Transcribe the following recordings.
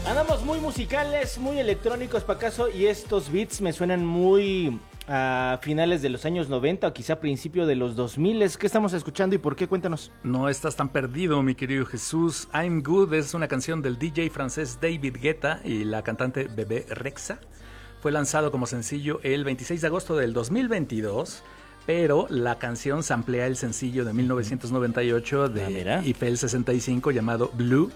Andamos muy musicales, muy electrónicos, Pacaso, y estos beats me suenan muy a finales de los años 90 o quizá principio de los 2000. ¿Qué estamos escuchando y por qué? Cuéntanos. No estás tan perdido, mi querido Jesús. I'm Good es una canción del DJ francés David Guetta y la cantante Bebe Rexha. Fue lanzado como sencillo el 26 de agosto del 2022, pero la canción samplea el sencillo de 1998 de Eiffel 65 llamado Blue.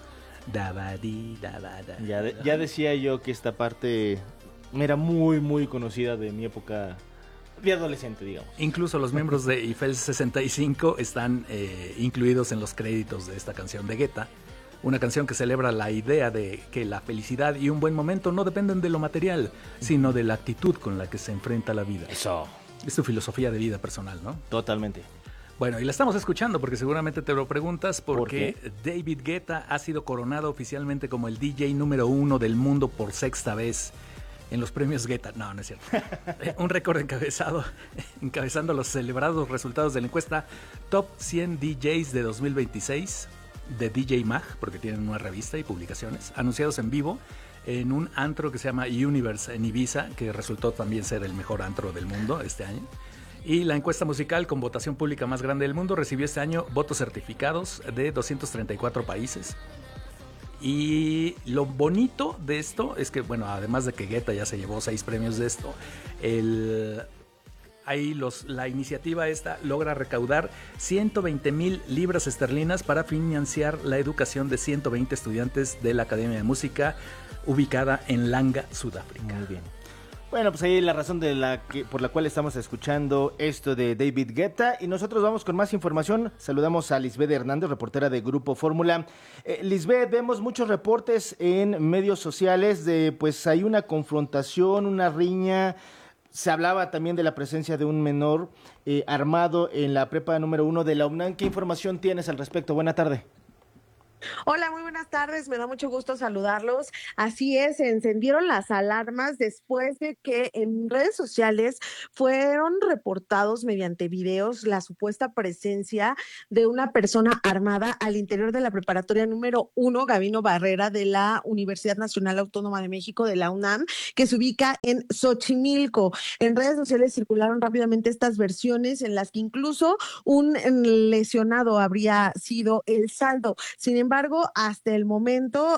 Ya decía yo que esta parte era muy conocida de mi época de adolescente, digamos. Incluso los miembros de Eiffel 65 están incluidos en los créditos de esta canción de Guetta. Una canción que celebra la idea de que la felicidad y un buen momento no dependen de lo material, sino de la actitud con la que se enfrenta la vida. Eso. Es tu filosofía de vida personal, ¿no? Totalmente. Bueno, y la estamos escuchando porque seguramente te lo preguntas porque ¿Por David Guetta ha sido coronado oficialmente como el DJ número 1 del mundo por sexta vez en los premios Guetta. No, no es cierto. Un récord encabezando los celebrados resultados de la encuesta Top 100 DJs de 2026 de DJ Mag, porque tienen una revista y publicaciones, anunciados en vivo en un antro que se llama Universe en Ibiza, que resultó también ser el mejor antro del mundo este año. Y la encuesta musical con votación pública más grande del mundo recibió este año votos certificados de 234 países. Y lo bonito de esto es que, bueno, además de que Guetta ya se llevó 6 premios de esto, la iniciativa esta logra recaudar 120,000 libras esterlinas para financiar la educación de 120 estudiantes de la Academia de Música ubicada en Langa, Sudáfrica. Muy bien. Bueno, pues ahí la razón por la cual estamos escuchando esto de David Guetta, y nosotros vamos con más información. Saludamos a Lisbeth Hernández, reportera de Grupo Fórmula. Lisbeth, vemos muchos reportes en medios sociales de, pues hay una confrontación, una riña. Se hablaba también de la presencia de un menor armado en la prepa número 1 de la UNAM. ¿Qué información tienes al respecto? Buena tarde. Hola, muy buenas tardes, me da mucho gusto saludarlos. Así es, se encendieron las alarmas después de que en redes sociales fueron reportados mediante videos la supuesta presencia de una persona armada al interior de la preparatoria número 1, Gavino Barrera, de la Universidad Nacional Autónoma de México, de la UNAM, que se ubica en Xochimilco. En redes sociales circularon rápidamente estas versiones en las que incluso un lesionado habría sido el saldo. Sin embargo, hasta el momento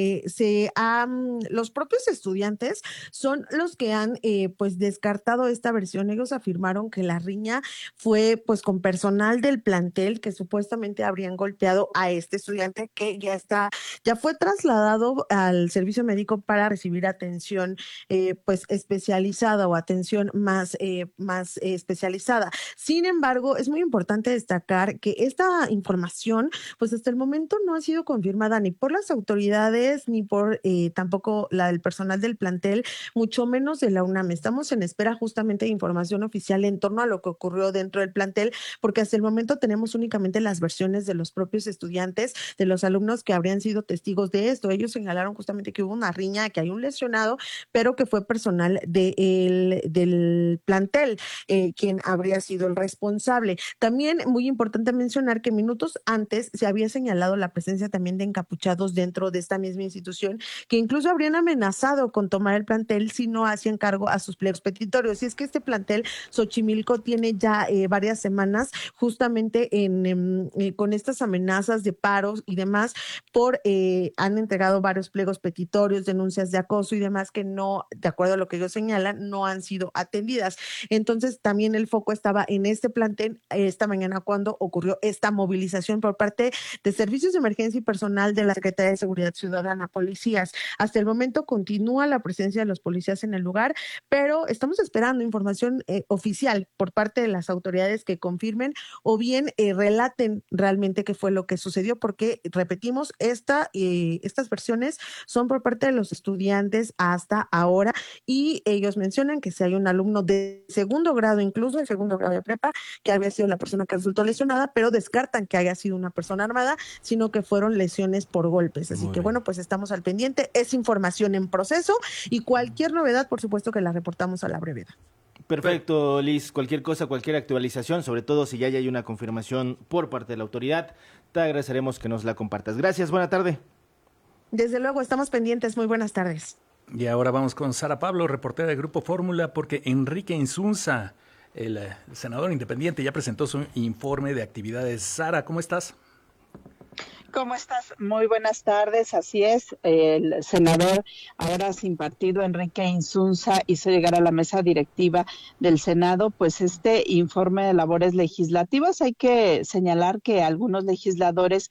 los propios estudiantes son los que han pues descartado esta versión. Ellos afirmaron que la riña fue pues con personal del plantel que supuestamente habrían golpeado a este estudiante, que ya fue trasladado al servicio médico para recibir atención pues especializada o atención más especializada. Sin embargo, es muy importante destacar que esta información pues hasta el momento no ha sido confirmada ni por las autoridades ni por tampoco la del personal del plantel, mucho menos de la UNAM. Estamos en espera justamente de información oficial en torno a lo que ocurrió dentro del plantel, porque hasta el momento tenemos únicamente las versiones de los propios estudiantes, de los alumnos que habrían sido testigos de esto. Ellos señalaron justamente que hubo una riña, que hay un lesionado, pero que fue personal del plantel quien habría sido el responsable. También muy importante mencionar que minutos antes se había señalado la presencia también de encapuchados dentro de esta misma institución, que incluso habrían amenazado con tomar el plantel si no hacían cargo a sus pliegos petitorios. Y es que este plantel Xochimilco tiene ya varias semanas justamente con estas amenazas de paros y demás, han entregado varios pliegos petitorios, denuncias de acoso y demás que no, de acuerdo a lo que ellos señalan, no han sido atendidas. Entonces también el foco estaba en este plantel esta mañana cuando ocurrió esta movilización por parte de servicios de emergencia y personal de la Secretaría de Seguridad Ciudadana, policías. Hasta el momento continúa la presencia de los policías en el lugar, pero estamos esperando información oficial por parte de las autoridades que confirmen o bien relaten realmente qué fue lo que sucedió, porque repetimos, estas versiones son por parte de los estudiantes hasta ahora, y ellos mencionan que si hay un alumno de segundo grado, incluso de segundo grado de prepa, que había sido la persona que resultó lesionada, pero descartan que haya sido una persona armada, sino que fueron lesiones por golpes. Así que bueno, pues estamos al pendiente. Es información en proceso y cualquier novedad, por supuesto, que la reportamos a la brevedad. Perfecto, Liz. Cualquier cosa, cualquier actualización, sobre todo si ya hay una confirmación por parte de la autoridad, te agradeceremos que nos la compartas. Gracias, buena tarde. Desde luego, estamos pendientes. Muy buenas tardes. Y ahora vamos con Sara Pablo, reportera de Grupo Fórmula, porque Enrique Insunza, el senador independiente, ya presentó su informe de actividades. Sara, ¿cómo estás? ¿Cómo estás? Muy buenas tardes. Así es, el senador ahora sin partido, Enrique Insunza, hizo llegar a la mesa directiva del Senado pues este informe de labores legislativas. Hay que señalar que algunos legisladores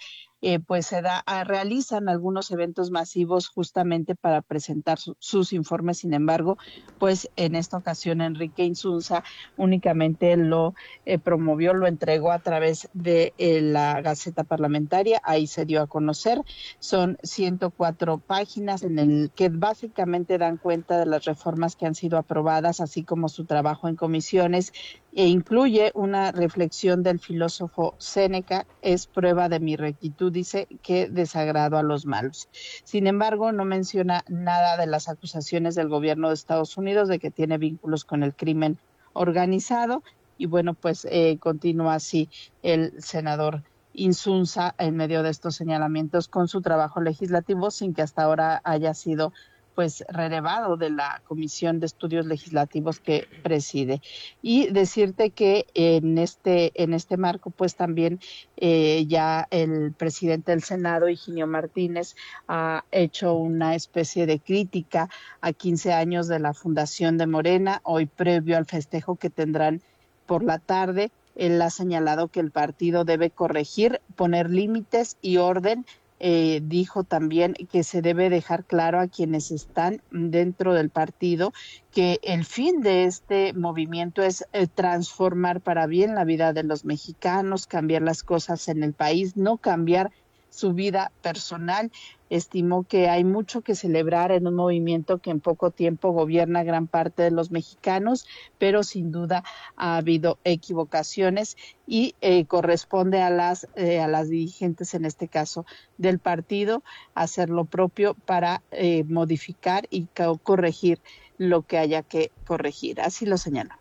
realizan algunos eventos masivos justamente para presentar sus informes. Sin embargo, pues en esta ocasión Enrique Insunza únicamente lo promovió, lo entregó a través de la Gaceta Parlamentaria. Ahí se dio a conocer. Son 104 páginas en el que básicamente dan cuenta de las reformas que han sido aprobadas, así como su trabajo en comisiones, e incluye una reflexión del filósofo Séneca: es prueba de mi rectitud, dice, que desagrado a los malos. Sin embargo, no menciona nada de las acusaciones del gobierno de Estados Unidos de que tiene vínculos con el crimen organizado. Y bueno, pues continúa así el senador Insunza en medio de estos señalamientos con su trabajo legislativo, sin que hasta ahora haya sido pues relevado de la Comisión de Estudios Legislativos que preside. Y decirte que en este marco pues también ya el presidente del Senado, Higinio Martínez, ha hecho una especie de crítica a 15 años de la fundación de Morena, hoy previo al festejo que tendrán por la tarde. Él ha señalado que el partido debe corregir, poner límites y orden. Dijo también que se debe dejar claro a quienes están dentro del partido que el fin de este movimiento es transformar para bien la vida de los mexicanos, cambiar las cosas en el país, no cambiar su vida personal. Estimó que hay mucho que celebrar en un movimiento que en poco tiempo gobierna gran parte de los mexicanos, pero sin duda ha habido equivocaciones y corresponde a las dirigentes, en este caso del partido, hacer lo propio para modificar y corregir lo que haya que corregir. Así lo señala.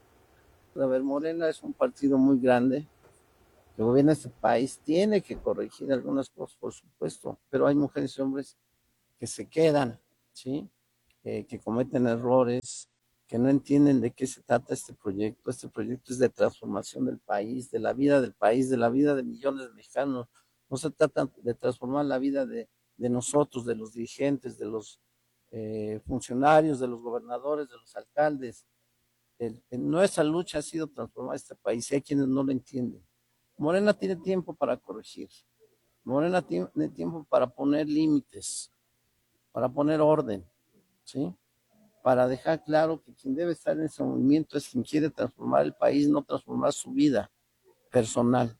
A ver, Morena es un partido muy grande que gobierna este país, tiene que corregir algunas cosas, por supuesto, pero hay mujeres y hombres que se quedan, ¿sí? Que cometen errores, que no entienden de qué se trata este proyecto. Este proyecto es de transformación del país, de la vida del país, de la vida de millones de mexicanos. No se trata de transformar la vida de nosotros, de los dirigentes, de los funcionarios, de los gobernadores, de los alcaldes. Nuestra lucha ha sido transformar este país y hay quienes no lo entienden. Morena tiene tiempo para corregir. Morena tiene tiempo para poner límites, para poner orden, ¿sí? Para dejar claro que quien debe estar en ese movimiento es quien quiere transformar el país, no transformar su vida personal.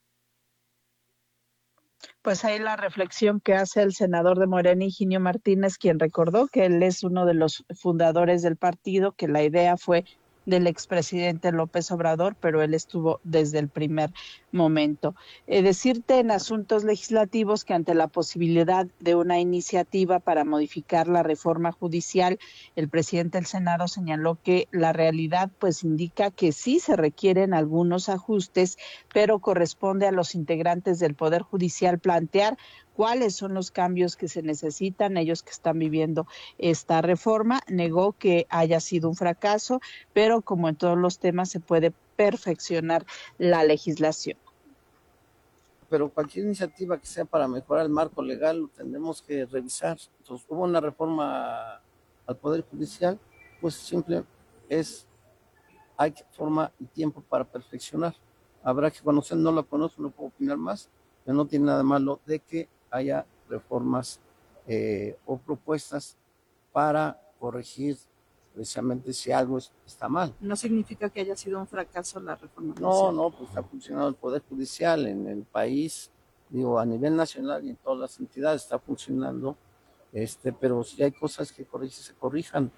Pues ahí la reflexión que hace el senador de Morena, Higinio Martínez, quien recordó que él es uno de los fundadores del partido, que la idea fue del expresidente López Obrador, pero él estuvo desde el primer momento. Decirte en asuntos legislativos que ante la posibilidad de una iniciativa para modificar la reforma judicial, el presidente del Senado señaló que la realidad pues indica que sí se requieren algunos ajustes, pero corresponde a los integrantes del Poder Judicial plantear cuáles son los cambios que se necesitan, ellos que están viviendo esta reforma. Negó que haya sido un fracaso, pero como en todos los temas se puede perfeccionar la legislación. Pero cualquier iniciativa que sea para mejorar el marco legal lo tendremos que revisar. Entonces, hubo una reforma al Poder Judicial, pues simple hay forma y tiempo para perfeccionar. Habrá que conocer, no la conozco, no puedo opinar más, pero no tiene nada malo de que haya reformas o propuestas para corregir precisamente si algo está mal. ¿No significa que haya sido un fracaso la reforma judicial? No, pues está funcionando el Poder Judicial en el país, digo, a nivel nacional y en todas las entidades está funcionando, pero si hay cosas que corregir, se corrijan.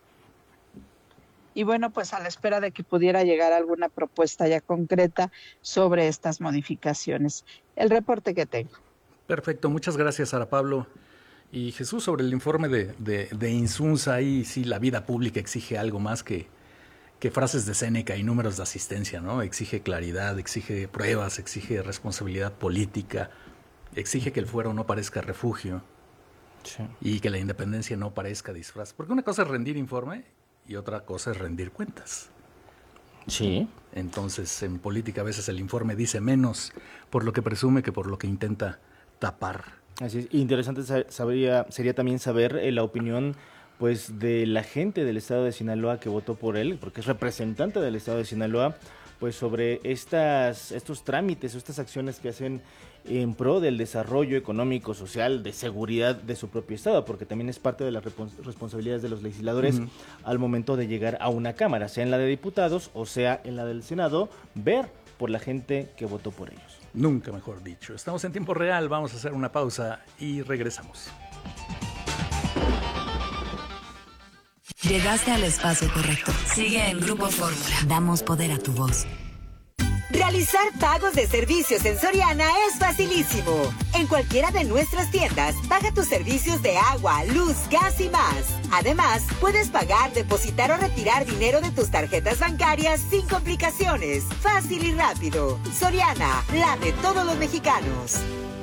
Y bueno, pues a la espera de que pudiera llegar alguna propuesta ya concreta sobre estas modificaciones. El reporte que tengo. Perfecto, muchas gracias, Sara Pablo. Y Jesús, sobre el informe de Insunza, ahí sí la vida pública exige algo más que frases de Séneca y números de asistencia, ¿no? Exige claridad, exige pruebas, exige responsabilidad política, exige que el fuero no parezca refugio. Sí. y que la independencia no parezca disfraz. Porque una cosa es rendir informe y otra cosa es rendir cuentas. Sí. Entonces, en política a veces el informe dice menos por lo que presume que por lo que intenta tapar. Así es. Interesante sería también saber la opinión pues de la gente del estado de Sinaloa que votó por él, porque es representante del estado de Sinaloa, pues sobre estos trámites o estas acciones que hacen en pro del desarrollo económico, social, de seguridad de su propio estado, porque también es parte de las responsabilidades de los legisladores al momento de llegar a una cámara, sea en la de diputados o sea en la del Senado, ver por la gente que votó por ellos. Nunca mejor dicho. Estamos en tiempo real, vamos a hacer una pausa y regresamos. Llegaste al espacio correcto. Sigue en Grupo Fórmula. Damos poder a tu voz. Realizar pagos de servicios en Soriana es facilísimo. En cualquiera de nuestras tiendas, paga tus servicios de agua, luz, gas y más. Además, puedes pagar, depositar o retirar dinero de tus tarjetas bancarias sin complicaciones. Fácil y rápido. Soriana, la de todos los mexicanos.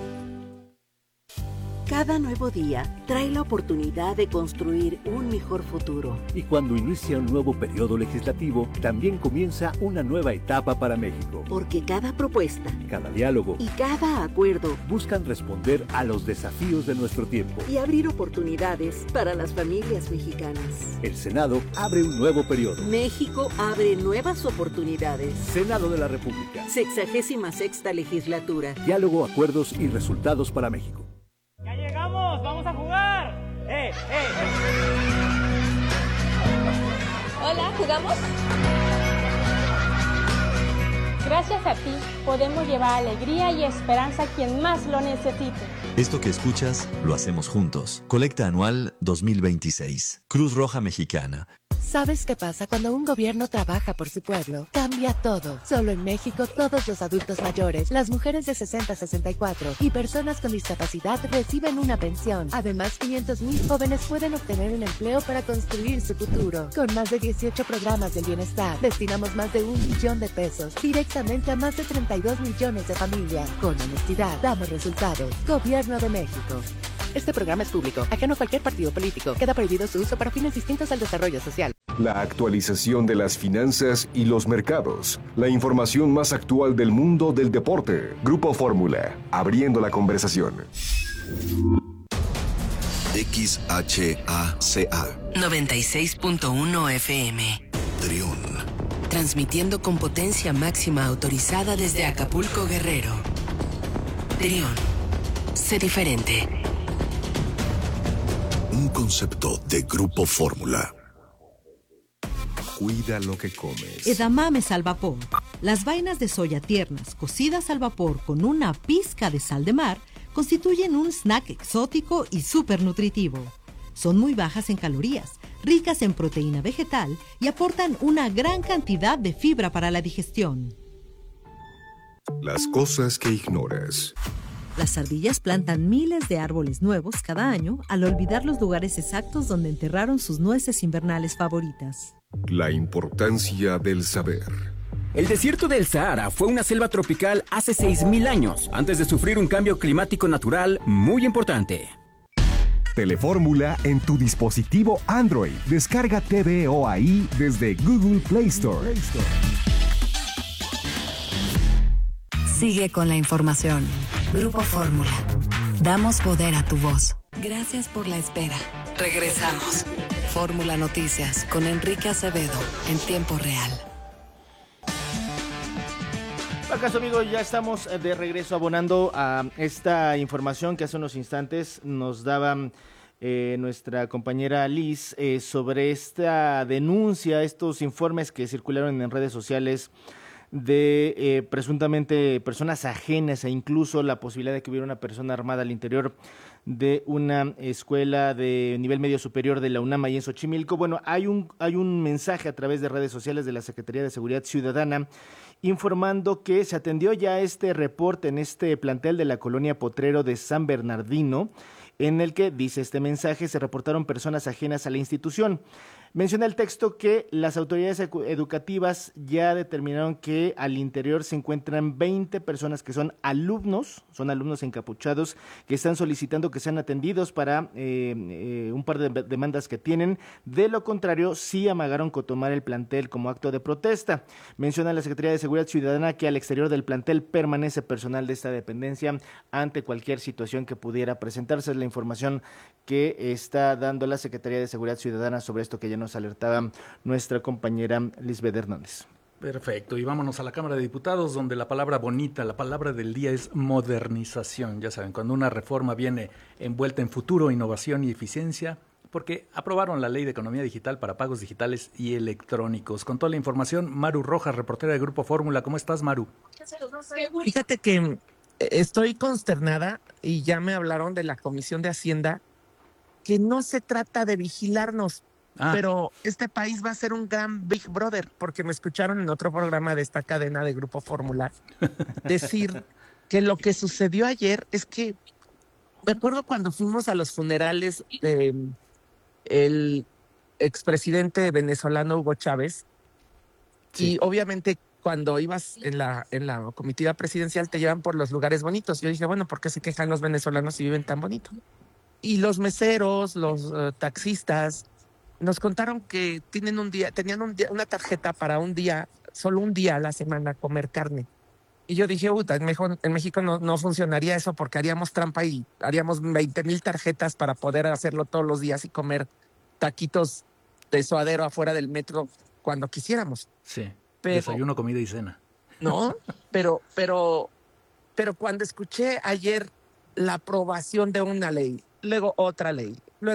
Cada nuevo día trae la oportunidad de construir un mejor futuro. Y cuando inicia un nuevo periodo legislativo, también comienza una nueva etapa para México. Porque cada propuesta, cada diálogo y cada acuerdo buscan responder a los desafíos de nuestro tiempo y abrir oportunidades para las familias mexicanas. El Senado abre un nuevo periodo. México abre nuevas oportunidades. Senado de la República. 66ª legislatura. Diálogo, acuerdos y resultados para México. ¡Ya llegamos! ¡Vamos a jugar! Hola, ¿jugamos? Gracias a ti, podemos llevar alegría y esperanza a quien más lo necesite. Esto que escuchas, lo hacemos juntos. Colecta Anual 2026. Cruz Roja Mexicana. ¿Sabes qué pasa cuando un gobierno trabaja por su pueblo? Cambia todo. Solo en México, todos los adultos mayores, las mujeres de 60 a 64 y personas con discapacidad reciben una pensión. Además, 500,000 jóvenes pueden obtener un empleo para construir su futuro. Con más de 18 programas del bienestar, destinamos más de 1 billón de pesos directamente a más de 32 millones de familias. Con honestidad, damos resultados. Gobierno de México. Este programa es público, ajeno a cualquier partido político. Queda prohibido su uso para fines distintos al desarrollo social. La actualización de las finanzas y los mercados. La información más actual del mundo del deporte. Grupo Fórmula, abriendo la conversación. XHACA 96.1 FM. Trión. Transmitiendo con potencia máxima autorizada desde Acapulco, Guerrero. Trión. Sé diferente. Un concepto de Grupo Fórmula. Cuida lo que comes. Edamames al vapor. Las vainas de soya tiernas, cocidas al vapor con una pizca de sal de mar, constituyen un snack exótico y súper nutritivo. Son muy bajas en calorías, ricas en proteína vegetal y aportan una gran cantidad de fibra para la digestión. Las cosas que ignoras. Las ardillas plantan miles de árboles nuevos cada año al olvidar los lugares exactos donde enterraron sus nueces invernales favoritas. La importancia del saber. El desierto del Sahara fue una selva tropical hace 6,000 años, antes de sufrir un cambio climático natural muy importante. Telefórmula en tu dispositivo Android. Descarga TVOAI desde Google Play Store. Sigue con la información. Grupo Fórmula. Damos poder a tu voz. Gracias por la espera. Regresamos. Fórmula Noticias con Enrique Acevedo en tiempo real. ¿Acaso, amigos? Ya estamos de regreso abonando a esta información que hace unos instantes nos daba nuestra compañera Liz sobre esta denuncia, estos informes que circularon en redes sociales de presuntamente personas ajenas e incluso la posibilidad de que hubiera una persona armada al interior de una escuela de nivel medio superior de la UNAM y en Xochimilco. Bueno, hay un mensaje a través de redes sociales de la Secretaría de Seguridad Ciudadana informando que se atendió ya este reporte en este plantel de la colonia Potrero de San Bernardino, en el que, dice este mensaje, se reportaron personas ajenas a la institución. Menciona el texto que las autoridades educativas ya determinaron que al interior se encuentran 20 personas que son alumnos encapuchados que están solicitando que sean atendidos para un par de demandas que tienen. De lo contrario, sí amagaron con tomar el plantel como acto de protesta. Menciona la Secretaría de Seguridad Ciudadana que al exterior del plantel permanece personal de esta dependencia ante cualquier situación que pudiera presentarse. Es la información que está dando la Secretaría de Seguridad Ciudadana sobre esto que ya nos alertaba nuestra compañera Lisbeth Hernández. Perfecto, y vámonos a la Cámara de Diputados, donde la palabra bonita, la palabra del día es modernización. Ya saben, cuando una reforma viene envuelta en futuro, innovación y eficiencia, porque aprobaron la Ley de Economía Digital para pagos digitales y electrónicos. Con toda la información, Maru Rojas, reportera de Grupo Fórmula. ¿Cómo estás, Maru? Fíjate que estoy consternada y ya me hablaron de la Comisión de Hacienda que no se trata de vigilarnos, pero este país va a ser un gran Big Brother, porque me escucharon en otro programa de esta cadena de Grupo Fórmula decir que lo que sucedió ayer es que, me acuerdo cuando fuimos a los funerales del expresidente venezolano Hugo Chávez, y obviamente cuando ibas en la comitiva presidencial te llevan por los lugares bonitos. Yo dije, bueno, ¿por qué se quejan los venezolanos si viven tan bonito? Y los meseros, los taxistas, nos contaron que tenían una tarjeta para un día, solo un día a la semana comer carne. Y yo dije, en México no funcionaría eso porque haríamos trampa y haríamos 20,000 tarjetas para poder hacerlo todos los días y comer taquitos de suadero afuera del metro cuando quisiéramos. Sí, desayuno, comida y cena. No, pero cuando escuché ayer la aprobación de una ley, luego otra ley,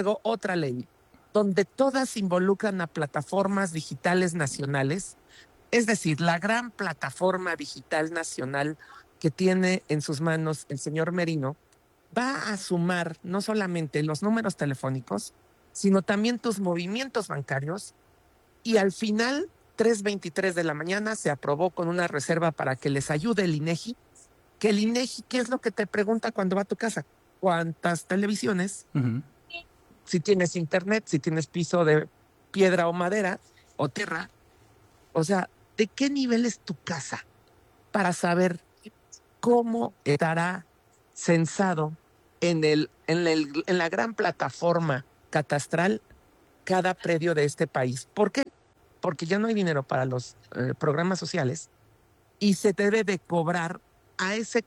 donde todas involucran a plataformas digitales nacionales, es decir, la gran plataforma digital nacional que tiene en sus manos el señor Merino, va a sumar no solamente los números telefónicos, sino también tus movimientos bancarios, y al final, 3:23 de la mañana, se aprobó con una reserva para que les ayude el INEGI, que el INEGI, ¿qué es lo que te pregunta cuando va a tu casa? ¿Cuántas televisiones? Si tienes internet, si tienes piso de piedra o madera o tierra. O sea, ¿de qué nivel es tu casa? Para saber cómo estará censado en la gran plataforma catastral cada predio de este país. ¿Por qué? Porque ya no hay dinero para los programas sociales y se debe de cobrar a ese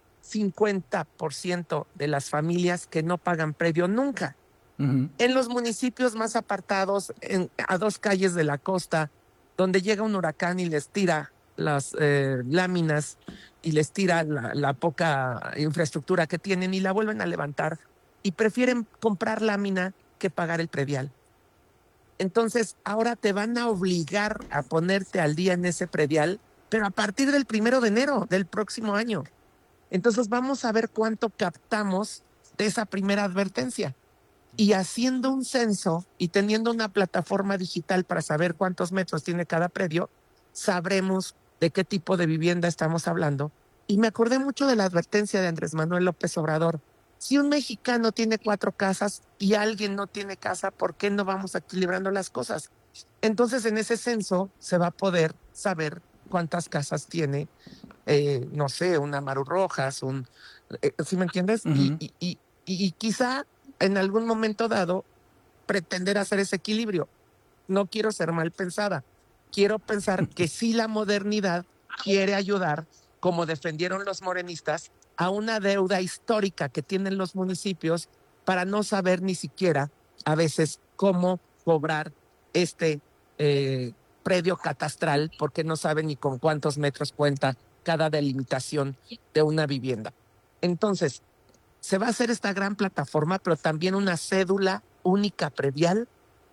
50% de las familias que no pagan predio nunca. En los municipios más apartados, a 2 calles de la costa, donde llega un huracán y les tira las láminas y les tira la poca infraestructura que tienen y la vuelven a levantar y prefieren comprar lámina que pagar el predial. Entonces, ahora te van a obligar a ponerte al día en ese predial, pero a partir del 1 de enero del próximo año. Entonces, vamos a ver cuánto captamos de esa primera advertencia. Y haciendo un censo y teniendo una plataforma digital para saber cuántos metros tiene cada predio, sabremos de qué tipo de vivienda estamos hablando. Y me acordé mucho de la advertencia de Andrés Manuel López Obrador. Si un mexicano tiene 4 casas y alguien no tiene casa, ¿por qué no vamos equilibrando las cosas? Entonces, en ese censo se va a poder saber cuántas casas tiene, no sé, una Maru Rojas, ¿sí me entiendes? Y quizá en algún momento dado pretender hacer ese equilibrio. No quiero ser mal pensada. Quiero pensar que sí la modernidad quiere ayudar, como defendieron los morenistas, a una deuda histórica que tienen los municipios para no saber ni siquiera a veces cómo cobrar este predio catastral, porque no saben ni con cuántos metros cuenta cada delimitación de una vivienda. Entonces, se va a hacer esta gran plataforma, pero también una cédula única predial,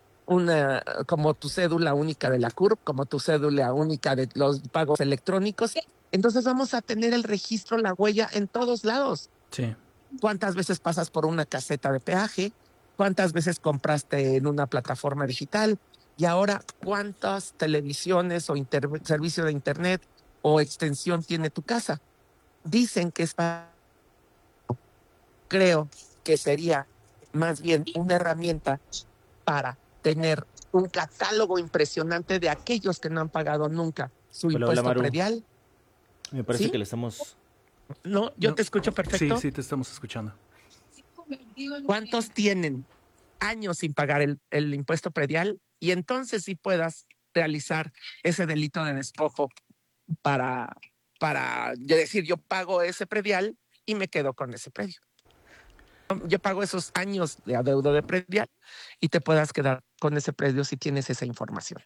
como tu cédula única de la CURP, como tu cédula única de los pagos electrónicos. Entonces vamos a tener el registro, la huella en todos lados. Sí. ¿Cuántas veces pasas por una caseta de peaje? ¿Cuántas veces compraste en una plataforma digital? Y ahora, ¿cuántas televisiones o servicio de internet o extensión tiene tu casa? Dicen que es para... Creo que sería más bien una herramienta para tener un catálogo impresionante de aquellos que no han pagado nunca su Hola, impuesto Maru. predial. Me parece ¿Sí? que le estamos... No, yo te escucho perfecto. Sí, te estamos escuchando. ¿Cuántos tienen años sin pagar el impuesto predial? Y entonces sí puedas realizar ese delito de despojo para decir, yo pago ese predial y me quedo con ese predio. Yo pago esos años de adeudo de predial y te puedas quedar con ese predio si tienes esa información.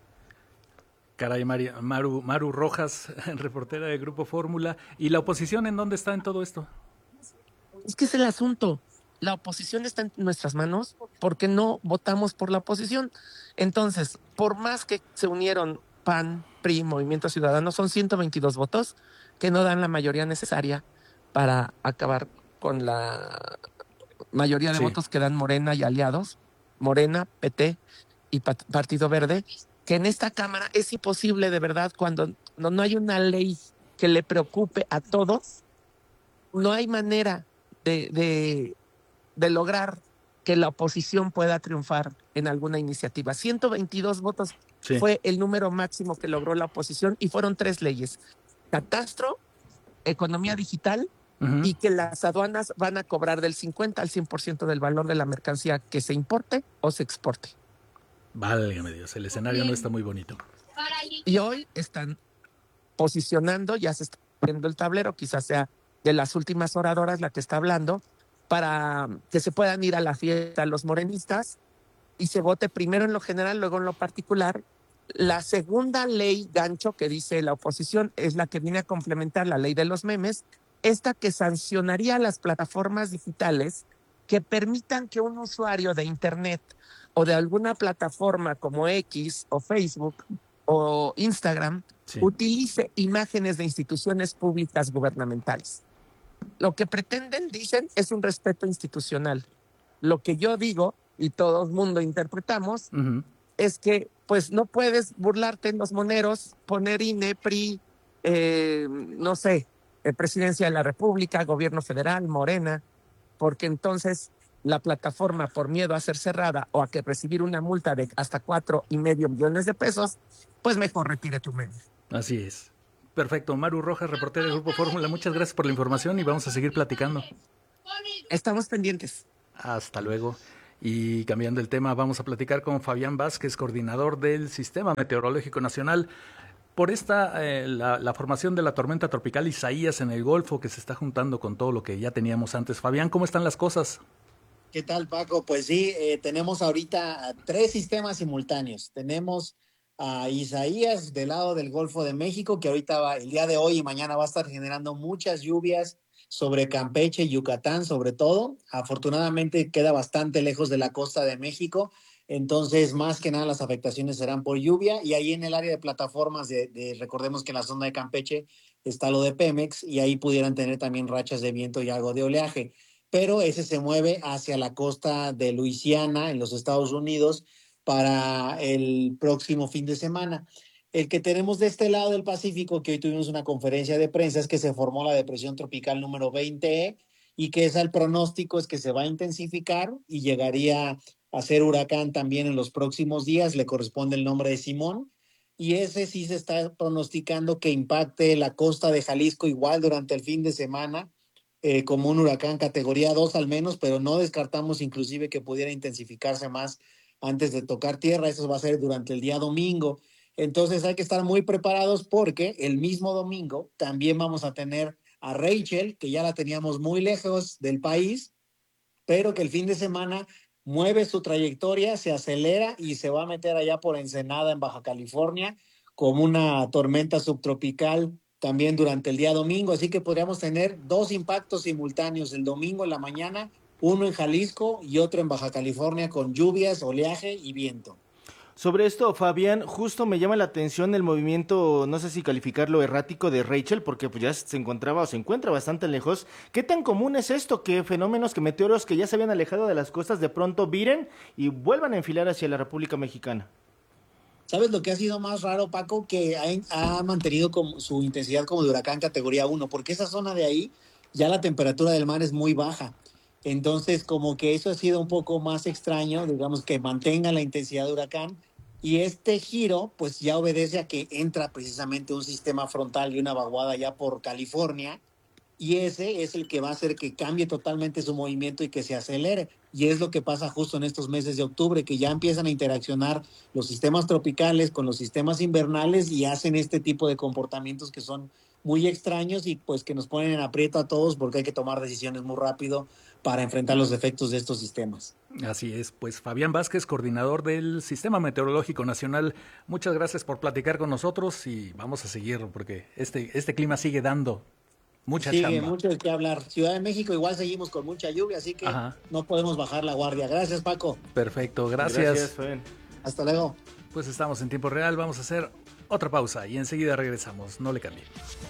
Caray, Maru Rojas, reportera de Grupo Fórmula. ¿Y la oposición en dónde está en todo esto? Es que es el asunto. La oposición está en nuestras manos porque no votamos por la oposición. Entonces, por más que se unieron PAN, PRI, Movimiento Ciudadano, son 122 votos que no dan la mayoría necesaria para acabar con la mayoría de votos que dan Morena y aliados, Morena, PT y Partido Verde, que en esta Cámara es imposible de verdad cuando no hay una ley que le preocupe a todos, no hay manera de lograr que la oposición pueda triunfar en alguna iniciativa. 122 votos fue el número máximo que logró la oposición y fueron 3 leyes. Catastro, economía digital y que las aduanas van a cobrar del 50 al 100% del valor de la mercancía que se importe o se exporte. Válgame Dios, el escenario no está muy bonito. Y hoy están posicionando, ya se está viendo el tablero, quizás sea de las últimas oradoras la que está hablando, para que se puedan ir a la fiesta los morenistas y se vote primero en lo general, luego en lo particular. La segunda ley gancho que dice la oposición es la que viene a complementar la ley de los memes, esta que sancionaría a las plataformas digitales que permitan que un usuario de Internet o de alguna plataforma como X o Facebook o Instagram utilice imágenes de instituciones públicas gubernamentales. Lo que pretenden, dicen, es un respeto institucional. Lo que yo digo, y todo el mundo interpretamos, es que pues no puedes burlarte en los moneros, poner INE, PRI, no sé, Presidencia de la República, Gobierno Federal, Morena, porque entonces la plataforma, por miedo a ser cerrada o a que recibir una multa de hasta 4.5 millones de pesos, pues mejor retire tu meme. Así es. Perfecto. Maru Rojas, reportera del Grupo Fórmula, muchas gracias por la información y vamos a seguir platicando. Estamos pendientes. Hasta luego. Y cambiando el tema, vamos a platicar con Fabián Vázquez, coordinador del Sistema Meteorológico Nacional, por la formación de la tormenta tropical Isaías en el Golfo, que se está juntando con todo lo que ya teníamos antes. Fabián, ¿cómo están las cosas? ¿Qué tal, Paco? Pues sí, tenemos ahorita 3 sistemas simultáneos. Tenemos a Isaías del lado del Golfo de México, que ahorita el día de hoy y mañana va a estar generando muchas lluvias sobre Campeche y Yucatán, sobre todo. Afortunadamente queda bastante lejos de la costa de México, entonces más que nada las afectaciones serán por lluvia. Y ahí en el área de plataformas, recordemos que en la zona de Campeche está lo de Pemex y ahí pudieran tener también rachas de viento y algo de oleaje. Pero ese se mueve hacia la costa de Luisiana, en los Estados Unidos, para el próximo fin de semana. El que tenemos de este lado del Pacífico, que hoy tuvimos una conferencia de prensa, es que se formó la depresión tropical número 20 y que el pronóstico es que se va a intensificar y llegaría a ser huracán también en los próximos días. Le corresponde el nombre de Simón. Y ese sí se está pronosticando que impacte la costa de Jalisco igual durante el fin de semana, como un huracán categoría 2 al menos, pero no descartamos inclusive que pudiera intensificarse más antes de tocar tierra. Eso va a ser durante el día domingo. Entonces hay que estar muy preparados porque el mismo domingo también vamos a tener a Rachel, que ya la teníamos muy lejos del país, pero que el fin de semana mueve su trayectoria, se acelera y se va a meter allá por Ensenada, en Baja California, como una tormenta subtropical también durante el día domingo. Así que podríamos tener 2 impactos simultáneos el domingo en la mañana, uno en Jalisco y otro en Baja California, con lluvias, oleaje y viento. Sobre esto, Fabián, justo me llama la atención el movimiento, no sé si calificarlo errático de Rachel, porque pues ya se encontraba o se encuentra bastante lejos. ¿Qué tan común es esto? Que fenómenos, que meteoros que ya se habían alejado de las costas de pronto viren y vuelvan a enfilar hacia la República Mexicana. ¿Sabes lo que ha sido más raro, Paco? Que ha mantenido su intensidad como de huracán categoría 1, porque esa zona de ahí ya la temperatura del mar es muy baja. Entonces, como que eso ha sido un poco más extraño, digamos que mantenga la intensidad de huracán. Y este giro, pues ya obedece a que entra precisamente un sistema frontal y una vaguada ya por California. Y ese es el que va a hacer que cambie totalmente su movimiento y que se acelere. Y es lo que pasa justo en estos meses de octubre, que ya empiezan a interaccionar los sistemas tropicales con los sistemas invernales y hacen este tipo de comportamientos que son muy extraños y pues que nos ponen en aprieto a todos porque hay que tomar decisiones muy rápido para enfrentar los efectos de estos sistemas. Así es, pues Fabián Vázquez, coordinador del Sistema Meteorológico Nacional, muchas gracias por platicar con nosotros y vamos a seguir porque este clima sigue dando mucha chamba. Sigue mucho de qué hablar. Ciudad de México igual seguimos con mucha lluvia, así que no podemos bajar la guardia. Gracias, Paco. Perfecto, gracias. Hasta luego. Pues estamos en tiempo real, vamos a hacer otra pausa y enseguida regresamos, no le cambie.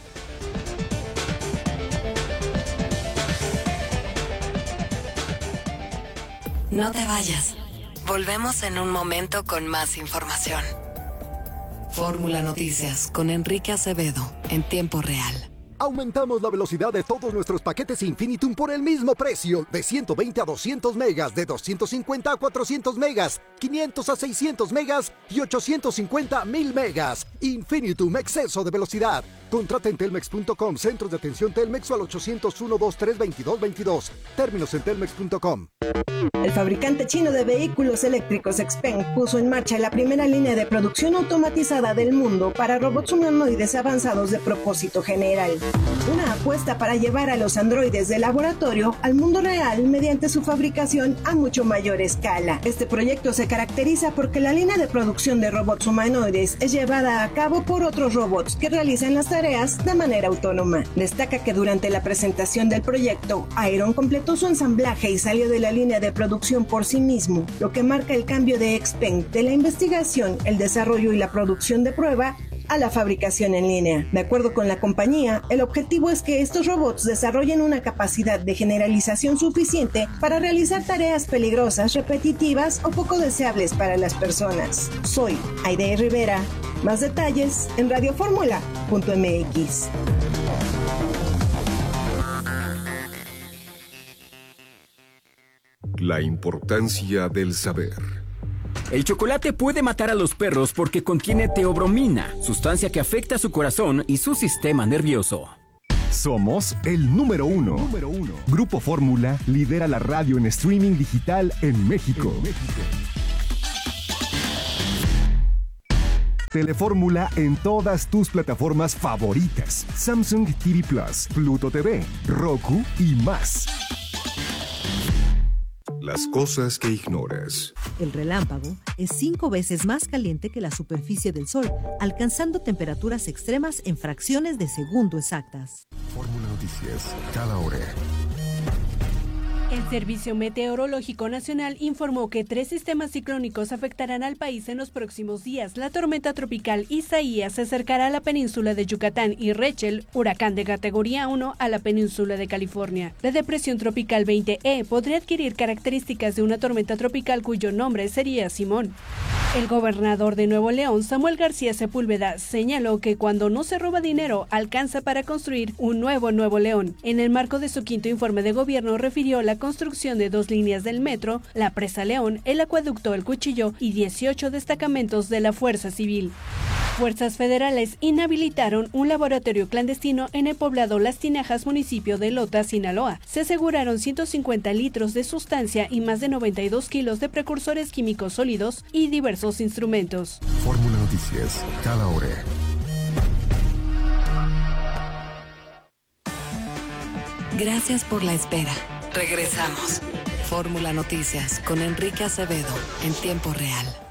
No te vayas. Volvemos en un momento con más información. Fórmula Noticias con Enrique Acevedo en tiempo real. Aumentamos la velocidad de todos nuestros paquetes Infinitum por el mismo precio, de 120 a 200 megas, de 250 a 400 megas, 500 a 600 megas y 850 a 1000 megas. Infinitum, exceso de velocidad. Contrata en telmex.com, centros de atención Telmex o al 801-2322-22. Términos en telmex.com. El fabricante chino de vehículos eléctricos XPeng puso en marcha la primera línea de producción automatizada del mundo para robots humanoides avanzados de propósito general. Una apuesta para llevar a los androides de laboratorio al mundo real mediante su fabricación a mucho mayor escala. Este proyecto se caracteriza porque la línea de producción de robots humanoides es llevada a cabo por otros robots que realizan las tareas de manera autónoma. Destaca que durante la presentación del proyecto, Iron completó su ensamblaje y salió de la línea de producción por sí mismo, lo que marca el cambio de XPeng de la investigación, el desarrollo y la producción de prueba a la fabricación en línea. De acuerdo con la compañía, el objetivo es que estos robots desarrollen una capacidad de generalización suficiente para realizar tareas peligrosas, repetitivas o poco deseables para las personas. Soy Aide Rivera. Más detalles en radioformula.mx. La importancia del saber. El chocolate puede matar a los perros porque contiene teobromina, sustancia que afecta a su corazón y su sistema nervioso. Somos el número uno. Grupo Fórmula lidera la radio en streaming digital en México. Telefórmula en todas tus plataformas favoritas. Samsung TV Plus, Pluto TV, Roku y más. Las cosas que ignoras. El relámpago es 5 veces más caliente que la superficie del Sol, alcanzando temperaturas extremas en fracciones de segundo exactas. Fórmula Noticias, cada hora. El Servicio Meteorológico Nacional informó que 3 sistemas ciclónicos afectarán al país en los próximos días. La tormenta tropical Isaías se acercará a la península de Yucatán y Rachel, huracán de categoría 1, a la península de California. La depresión tropical 20E podría adquirir características de una tormenta tropical cuyo nombre sería Simón. El gobernador de Nuevo León, Samuel García Sepúlveda, señaló que cuando no se roba dinero, alcanza para construir un nuevo Nuevo León. En el marco de su 5º informe de gobierno, refirió la construcción de 2 líneas del metro, la Presa León, el acueducto El Cuchillo y 18 destacamentos de la Fuerza Civil. Fuerzas federales inhabilitaron un laboratorio clandestino en el poblado Las Tinajas, municipio de Lota, Sinaloa. Se aseguraron 150 litros de sustancia y más de 92 kilos de precursores químicos sólidos y diversos instrumentos. Fórmula Noticias, cada hora. Gracias por la espera. Regresamos. Fórmula Noticias con Enrique Acevedo en tiempo real.